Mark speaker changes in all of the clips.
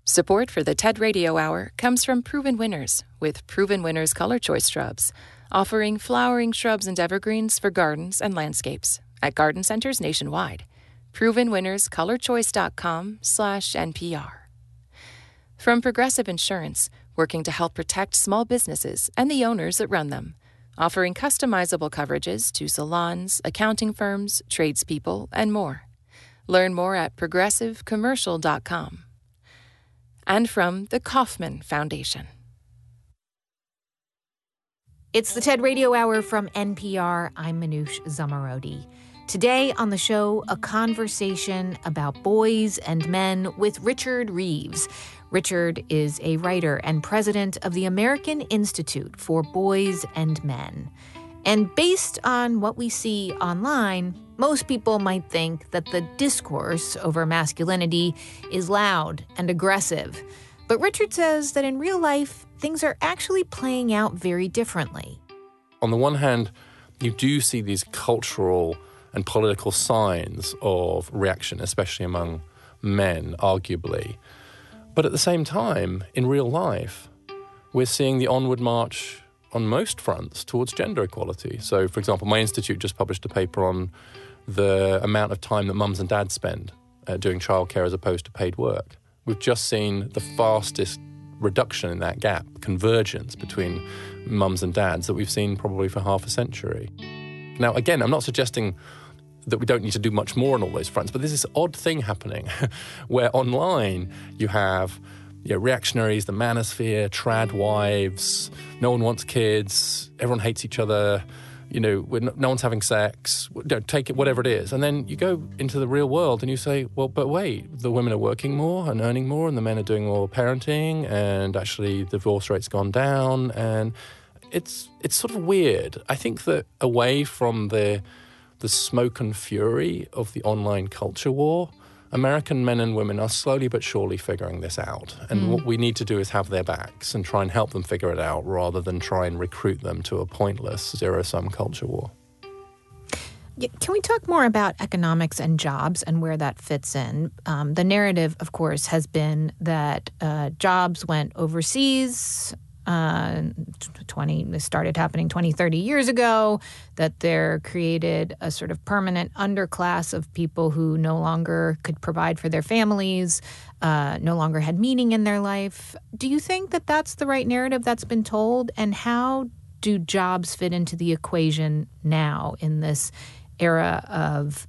Speaker 1: Support for the TED Radio Hour comes from Proven Winners with Proven Winners Color Choice Shrubs, offering flowering shrubs and evergreens for gardens and landscapes at garden centers nationwide. ProvenWinnersColorChoice.com/NPR. From Progressive Insurance, working to help protect small businesses and the owners that run them, offering customizable coverages to salons, accounting firms, tradespeople, and more. Learn more at progressivecommercial.com. And from the Kauffman Foundation.
Speaker 2: It's the TED Radio Hour from NPR. I'm Manoush Zomorodi. Today on the show, a conversation about boys and men with Richard Reeves. Richard is a writer and president of the American Institute for Boys and Men. And based on what we see online, most people might think that the discourse over masculinity is loud and aggressive. But Richard says that in real life, things are actually playing out very differently.
Speaker 3: On the one hand, you do see these cultural and political signs of reaction, especially among men, arguably. But at the same time, in real life, we're seeing the onward march on most fronts towards gender equality. So, for example, my institute just published a paper on the amount of time that mums and dads spend doing childcare as opposed to paid work. We've just seen the fastest reduction in that gap, convergence between mums and dads that we've seen probably for half a century. Now, again, I'm not suggesting that we don't need to do much more on all those fronts, but there's this odd thing happening where online you have reactionaries, the manosphere, trad wives, no one wants kids, everyone hates each other, no one's having sex, take it, whatever it is. And then you go into the real world and you say, well, but wait, the women are working more and earning more and the men are doing more parenting and actually the divorce rate's gone down. And it's sort of weird. I think that away from the smoke and fury of the online culture war, American men and women are slowly but surely figuring this out. And what we need to do is have their backs and try and help them figure it out rather than try and recruit them to a pointless zero-sum culture war.
Speaker 2: Can we talk more about economics and jobs and where that fits in? The narrative, of course, has been that jobs went overseas. This started happening 20, 30 years ago, that there created a sort of permanent underclass of people who no longer could provide for their families, no longer had meaning in their life. Do you think that that's the right narrative that's been told? And how do jobs fit into the equation now in this era of,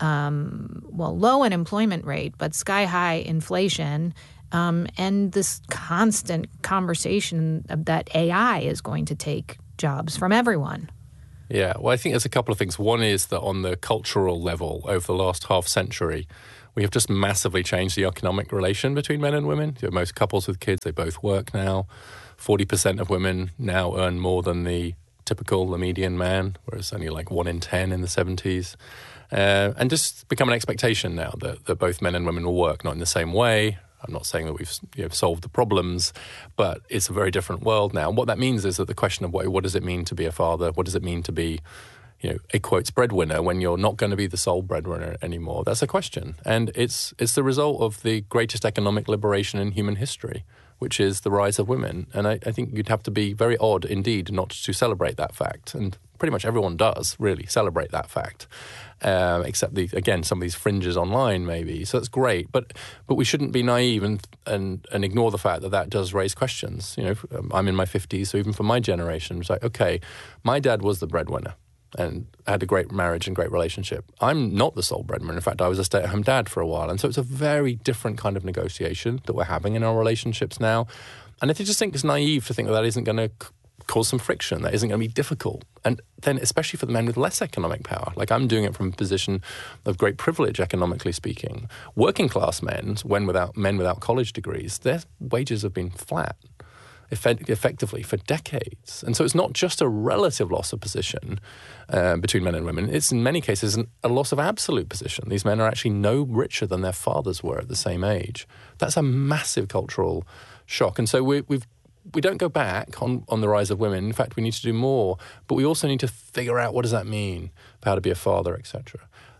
Speaker 2: low unemployment rate, but sky-high inflation, and this constant conversation that AI is going to take jobs from everyone?
Speaker 3: Yeah, well, I think there's a couple of things. One is that on the cultural level, over the last half century, we have just massively changed the economic relation between men and women. Most couples with kids, they both work now. 40% of women now earn more than the median man, whereas only like 1 in 10 in the 70s. And just become an expectation now that both men and women will work, not in the same way. I'm not saying that we've solved the problems, but it's a very different world now. And what that means is that the question of what does it mean to be a father? What does it mean to be, a quotes breadwinner when you're not going to be the sole breadwinner anymore? That's a question. And it's the result of the greatest economic liberation in human history, which is the rise of women. And I think you'd have to be very odd indeed not to celebrate that fact. And pretty much everyone does really celebrate that fact. Except some of these fringes online maybe. So that's great, but we shouldn't be naive and ignore the fact that does raise questions. I'm in my 50s, so even for my generation, it's like, okay, my dad was the breadwinner and had a great marriage and great relationship. I'm not the sole breadwinner. In fact, I was a stay-at-home dad for a while, and so it's a very different kind of negotiation that we're having in our relationships now. And I just think it's naive to think that isn't going to cause some friction, that isn't going to be difficult. And then especially for the men with less economic power, like I'm doing it from a position of great privilege, economically speaking. Working class men without college degrees, their wages have been flat effectively for decades. And so it's not just a relative loss of position between men and women. It's in many cases a loss of absolute position. These men are actually no richer than their fathers were at the same age. That's a massive cultural shock. And so we don't go back on the rise of women. In fact, we need to do more. But we also need to figure out what does that mean, how to be a father, etc.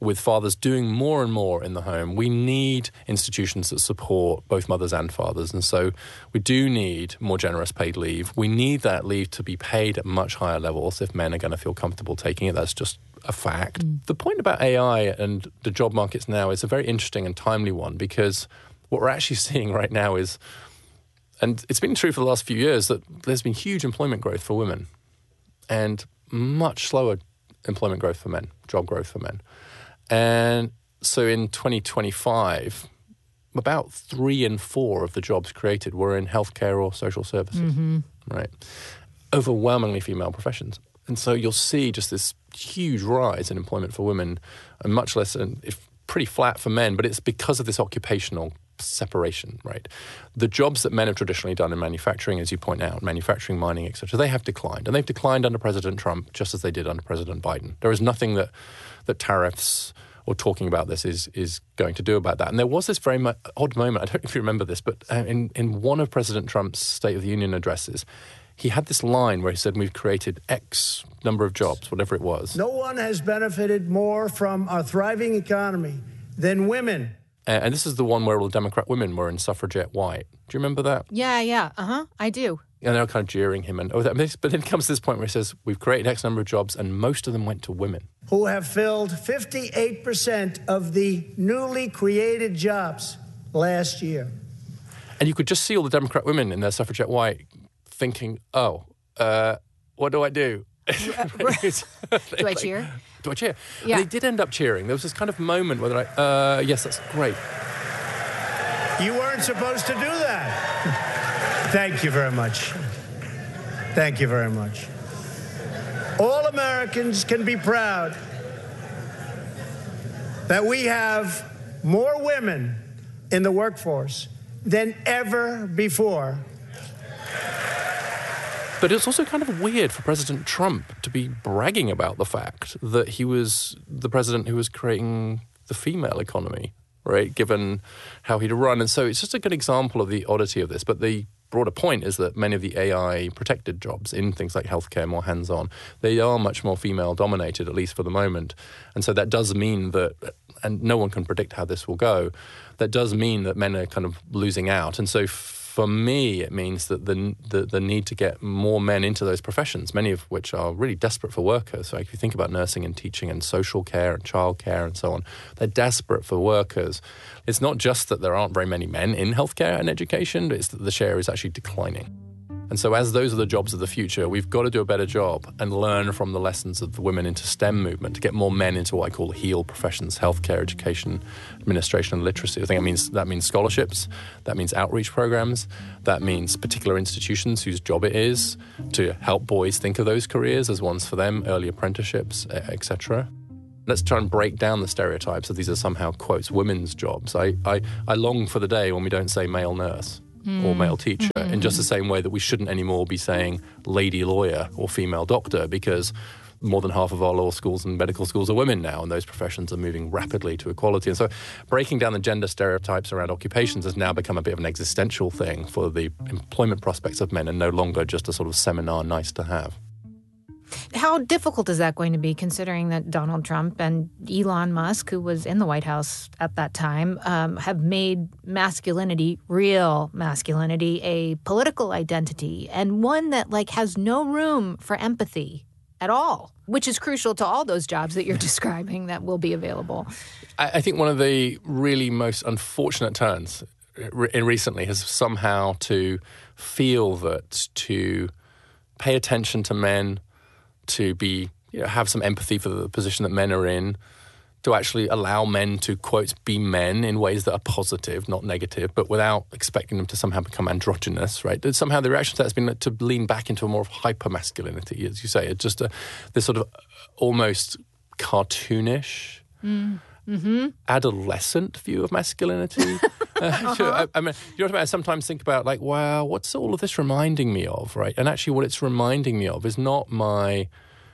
Speaker 3: with fathers doing more and more in the home, we need institutions that support both mothers and fathers. And so we do need more generous paid leave. We need that leave to be paid at much higher levels if men are going to feel comfortable taking it. That's just a fact. The point about AI and the job markets now is a very interesting and timely one, because what we're actually seeing right now is, and it's been true for the last few years, that there's been huge employment growth for women and much slower employment growth for men, job growth for men. And so in 2025, about 3 in 4 of the jobs created were in healthcare or social services, right? Overwhelmingly female professions. And so you'll see just this huge rise in employment for women, and much less, and pretty flat for men, but it's because of this occupational separation, right? The jobs that men have traditionally done in manufacturing, as you point out, manufacturing, mining, etc., they have declined. And they've declined under President Trump just as they did under President Biden. There is nothing that tariffs or talking about this is going to do about that. And there was this very odd moment, I don't know if you remember this, but in one of President Trump's State of the Union addresses, he had this line where he said, we've created X number of jobs, whatever it was.
Speaker 4: No one has benefited more from our thriving economy than women.
Speaker 3: And this is the one where all the Democrat women were in suffragette white. Do you remember that?
Speaker 2: Yeah. I do.
Speaker 3: And they're kind of jeering him. But then it comes to this point where he says, we've created X number of jobs, and most of them went to women.
Speaker 4: Who have filled 58% of the newly created jobs last year.
Speaker 3: And you could just see all the Democrat women in their suffragette white thinking, what do I do?
Speaker 2: Do I cheer?
Speaker 3: Do I cheer?
Speaker 2: Yeah.
Speaker 3: And they did end up cheering. There was this kind of moment where they're like, yes, that's great.
Speaker 4: You weren't supposed to do that. Thank you very much. Thank you very much. All Americans can be proud that we have more women in the workforce than ever before.
Speaker 3: But it's also kind of weird for President Trump to be bragging about the fact that he was the president who was creating the female economy, right, given how he'd run. And so it's just a good example of the oddity of this. But the broader point is that many of the AI-protected jobs in things like healthcare, more hands-on, they are much more female-dominated, at least for the moment. And so that does mean that, and no one can predict how this will go, that does mean that men are kind of losing out. And so for me, it means that the need to get more men into those professions, many of which are really desperate for workers. So if you think about nursing and teaching and social care and childcare and so on, they're desperate for workers. It's not just that there aren't very many men in healthcare and education, it's that the share is actually declining. And so as those are the jobs of the future, we've got to do a better job and learn from the lessons of the women into STEM movement to get more men into what I call HEAL professions, healthcare, education, administration, and literacy. I think that means scholarships, that means outreach programs, that means particular institutions whose job it is to help boys think of those careers as ones for them, early apprenticeships, etc. Let's try and break down the stereotypes of these are somehow, quotes, women's jobs. I long for the day when we don't say male nurse or male teacher, in just the same way that we shouldn't anymore be saying lady lawyer or female doctor, because more than half of our law schools and medical schools are women now, and those professions are moving rapidly to equality. And so breaking down the gender stereotypes around occupations has now become a bit of an existential thing for the employment prospects of men and no longer just a sort of seminar nice to have.
Speaker 2: How difficult is that going to be, considering that Donald Trump and Elon Musk, who was in the White House at that time, have made masculinity, real masculinity, a political identity, and one that has no room for empathy at all, which is crucial to all those jobs that you're describing that will be available?
Speaker 3: I think one of the really most unfortunate turns recently has somehow to feel that to pay attention to men, to be, have some empathy for the position that men are in, to actually allow men to, quote, be men in ways that are positive, not negative, but without expecting them to somehow become androgynous, right? That somehow the reaction to that has been to lean back into a more hyper-masculinity, as you say. It's just this sort of almost cartoonish, adolescent view of masculinity. I mean, you know what I sometimes think about, wow, what's all of this reminding me of, right? And actually what it's reminding me of is not my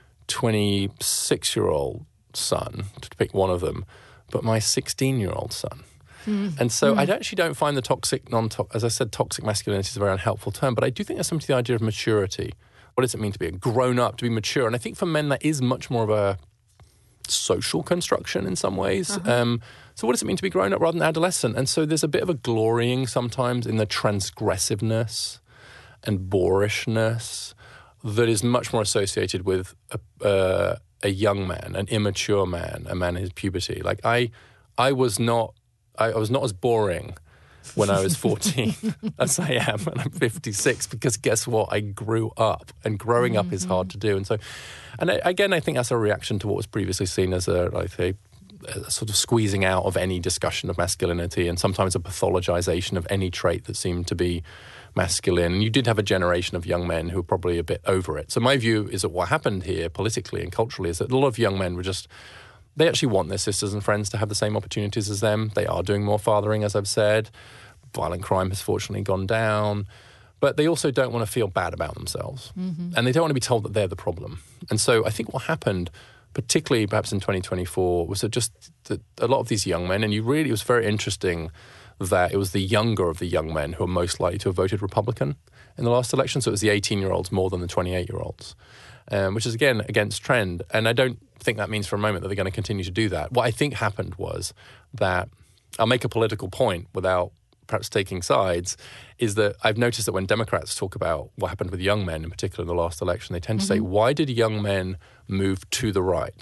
Speaker 3: 26-year-old son, to pick one of them, but my 16-year-old son. And so I actually don't find the toxic, as I said, toxic masculinity is a very unhelpful term, but I do think there's something to the idea of maturity. What does it mean to be a grown-up, to be mature? And I think for men that is much more of social construction in some ways. So what does it mean to be grown up rather than adolescent? And so there's a bit of a glorying sometimes in the transgressiveness and boorishness that is much more associated with a young man, an immature man, a man in his puberty. Like I was not as boring when I was 14 as I am when I'm 56, because guess what? I grew up, and growing up is hard to do. And so, again, I think that's a reaction to what was previously seen as a sort of squeezing out of any discussion of masculinity, and sometimes a pathologization of any trait that seemed to be masculine. And you did have a generation of young men who were probably a bit over it. So my view is that what happened here politically and culturally is that a lot of young men were just, they actually want their sisters and friends to have the same opportunities as them. They are doing more fathering, as I've said. Violent crime has fortunately gone down. But they also don't want to feel bad about themselves. And they don't want to be told that they're the problem. And so I think what happened, particularly perhaps in 2024, was that a lot of these young men, and it was very interesting that it was the younger of the young men who are most likely to have voted Republican in the last election. So it was the 18-year-olds more than the 28-year-olds, which is, again, against trend. And I don't think that means for a moment that they're going to continue to do that. What I think happened was that, I'll make a political point without perhaps taking sides, is that I've noticed that when Democrats talk about what happened with young men, in particular in the last election, they tend to say, why did young men move to the right?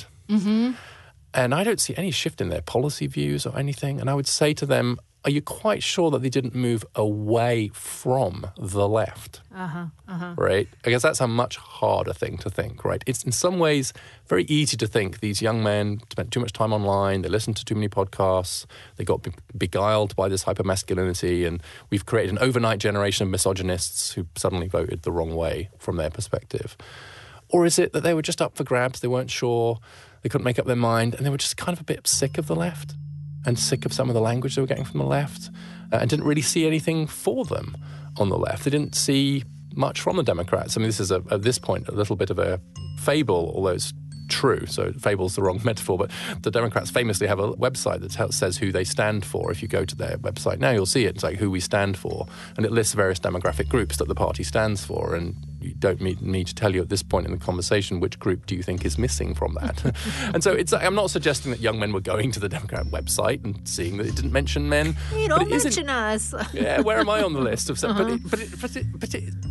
Speaker 3: And I don't see any shift in their policy views or anything. And I would say to them, are you quite sure that they didn't move away from the left? Right? I guess that's a much harder thing to think, right? It's in some ways very easy to think these young men spent too much time online, they listened to too many podcasts, they got beguiled by this hypermasculinity, and we've created an overnight generation of misogynists who suddenly voted the wrong way from their perspective. Or is it that they were just up for grabs, they weren't sure, they couldn't make up their mind, and they were just kind of a bit sick of the left? And sick of some of the language they were getting from the left, and didn't really see anything for them on the left. They didn't see much from the Democrats. I mean, this is, at this point, a little bit of a fable, although it's true. So fable's the wrong metaphor, but the Democrats famously have a website that says who they stand for. If you go to their website now, you'll see it. It's like who we stand for. And it lists various demographic groups that the party stands for. And you don't need to tell you at this point in the conversation which group do you think is missing from that. And so I'm not suggesting that young men were going to the Democrat website and seeing that it didn't mention men.
Speaker 2: You don't mention us.
Speaker 3: Yeah, where am I on the list of stuff? But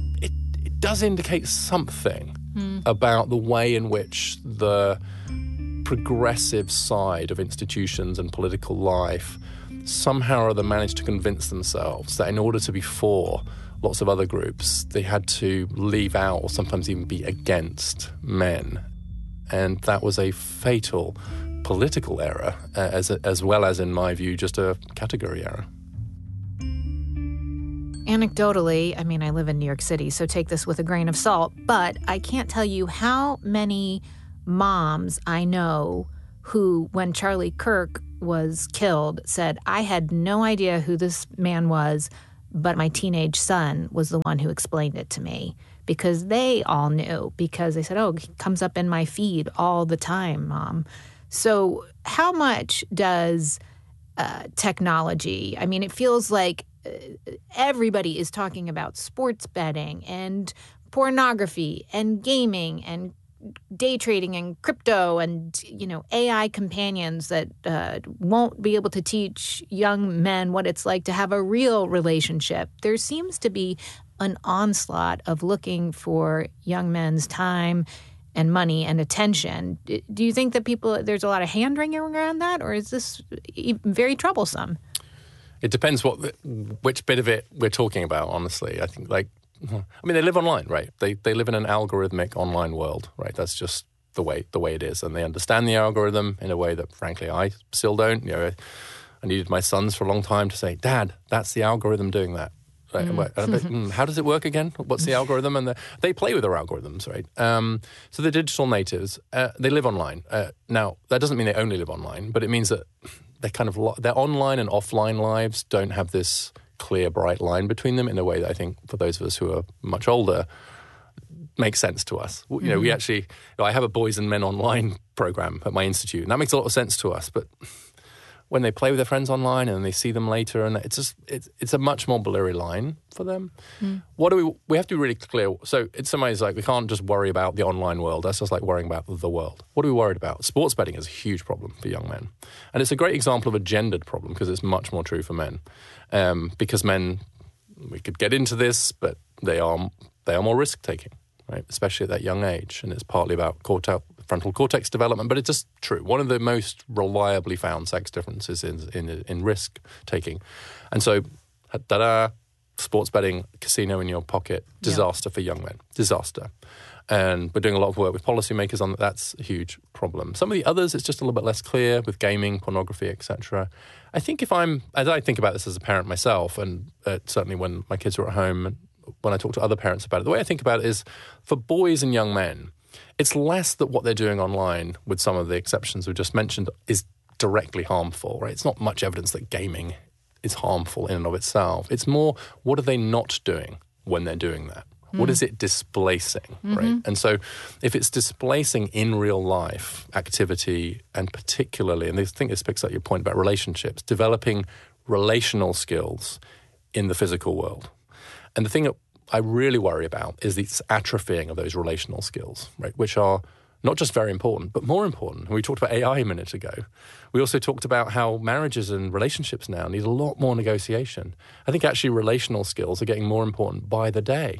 Speaker 3: it does indicate something about the way in which the progressive side of institutions and political life somehow or other managed to convince themselves that in order to be for lots of other groups, they had to leave out or sometimes even be against men. And that was a fatal political error, as well as, in my view, just a category error.
Speaker 2: Anecdotally, I mean, I live in New York City, so take this with a grain of salt, but I can't tell you how many moms I know who, when Charlie Kirk was killed, said, I had no idea who this man was, but my teenage son was the one who explained it to me, because they all knew, because they said, oh, he comes up in my feed all the time, Mom. So how much does technology, I mean, it feels like everybody is talking about sports betting and pornography and gaming and day trading and crypto and, AI companions that won't be able to teach young men what it's like to have a real relationship. There seems to be an onslaught of looking for young men's time and money and attention. Do you think that there's a lot of hand-wringing around that, or is this very troublesome?
Speaker 3: It depends which bit of it we're talking about, honestly. I think, they live online, right? They live in an algorithmic online world, right? That's just the way it is. And they understand the algorithm in a way that, frankly, I still don't. I needed my sons for a long time to say, Dad, that's the algorithm doing that. Right? How does it work again? What's the algorithm? And they play with their algorithms, right? So they're digital natives. They live online. Now, that doesn't mean they only live online, but it means that their online and offline lives don't have this clear, bright line between them in a way that I think for those of us who are much older makes sense to us. We actually, I have a boys and men online program at my institute, and that makes a lot of sense to us. But when they play with their friends online and they see them later, and it's a much more blurry line for them. What do we have to be really clear. So in some ways, like, we can't just worry about the online world. That's just like worrying about the world. What are we worried about? Sports betting is a huge problem for young men, and it's a great example of a gendered problem because it's much more true for men. Because men, we could get into this, but they are more risk taking, right? Especially at that young age, and it's partly about frontal cortex development, but it's just true. One of the most reliably found sex differences in risk taking. And so, sports betting, casino in your pocket, disaster for young men, disaster. And we're doing a lot of work with policymakers on that. That's a huge problem. Some of the others, it's just a little bit less clear with gaming, pornography, etc. I think as I think about this as a parent myself, and certainly when my kids are at home, and when I talk to other parents about it, the way I think about it is for boys and young men, it's less that what they're doing online, with some of the exceptions we just mentioned, is directly harmful, right? It's not much evidence that gaming is harmful in and of itself. It's more, what are they not doing when they're doing that? What is it displacing, right? And so if it's displacing in real life activity, and particularly, and I think this picks up your point about relationships, developing relational skills in the physical world. And the thing that I really worry about is this atrophying of those relational skills, right? Which are not just very important, but more important. We talked about AI a minute ago. We also talked about how marriages and relationships now need a lot more negotiation. I think actually relational skills are getting more important by the day.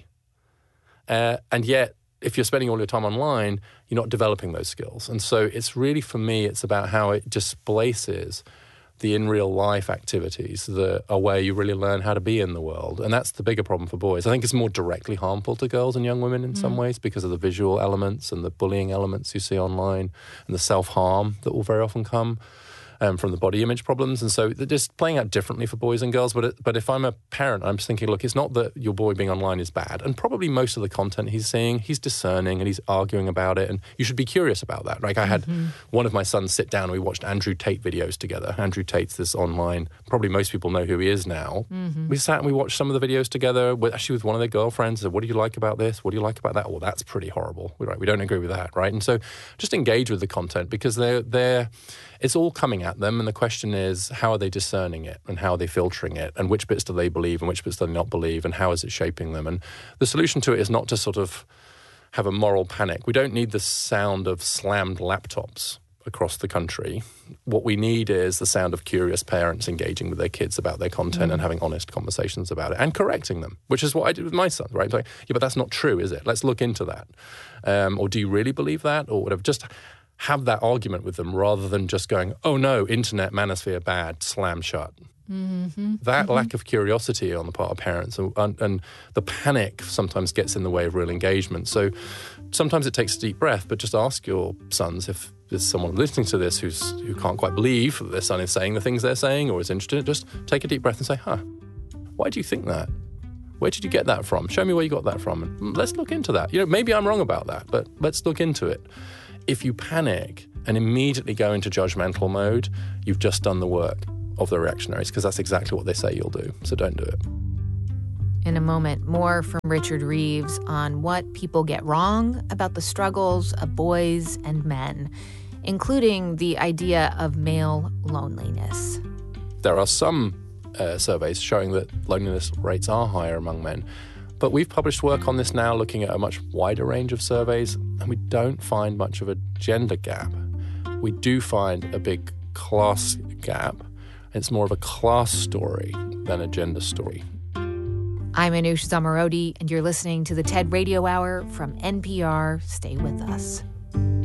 Speaker 3: And yet, if you're spending all your time online, you're not developing those skills. And so it's really, for me, it's about how it displaces the in real life activities that are where you really learn how to be in the world. And that's the bigger problem for boys. I think it's more directly harmful to girls and young women in some ways because of the visual elements and the bullying elements you see online and the self-harm that will very often come from the body image problems. And so they're just playing out differently for boys and girls. But if I'm a parent, I'm just thinking, look, it's not that your boy being online is bad. And probably most of the content he's seeing, he's discerning and he's arguing about it. And you should be curious about that. Like I had one of my sons sit down and we watched Andrew Tate videos together. Andrew Tate's this online, probably most people know who he is now. We sat and we watched some of the videos together, actually with one of their girlfriends. Said, what do you like about this? What do you like about that? Well, that's pretty horrible. Right? We don't agree with that, right? And so just engage with the content because it's all coming at them, and the question is, how are they discerning it, and how are they filtering it, and which bits do they believe, and which bits do they not believe, and how is it shaping them? And the solution to it is not to sort of have a moral panic. We don't need the sound of slammed laptops across the country. What we need is the sound of curious parents engaging with their kids about their content and having honest conversations about it and correcting them, which is what I did with my son, right? Like, yeah, but that's not true, is it? Let's look into that. Or do you really believe that? Or whatever. Just have that argument with them rather than just going, oh no, internet, manosphere, bad, slam shut. That lack of curiosity on the part of parents and the panic sometimes gets in the way of real engagement. So sometimes it takes a deep breath, but just ask your sons, if there's someone listening to this who can't quite believe that their son is saying the things they're saying or is interested, just take a deep breath and say, why do you think that? Where did you get that from? Show me where you got that from. And let's look into that. Maybe I'm wrong about that, but let's look into it. If you panic and immediately go into judgmental mode, you've just done the work of the reactionaries, because that's exactly what they say you'll do. So don't do it.
Speaker 2: In a moment, more from Richard Reeves on what people get wrong about the struggles of boys and men, including the idea of male loneliness.
Speaker 3: There are some surveys showing that loneliness rates are higher among men. But we've published work on this now looking at a much wider range of surveys, and we don't find much of a gender gap. We do find a big class gap. It's more of a class story than a gender story.
Speaker 2: I'm Anoush Zomorodi, and you're listening to the TED Radio Hour from NPR. Stay with us.